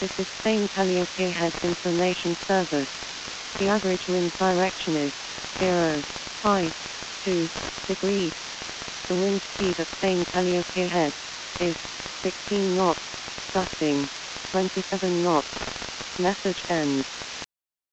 This is Spain Calliope Head Information Service. The average wind direction is 0.2 degrees. The wind speed at Spain Calliope Head is 16 knots, gusting 27 knots. Message ends.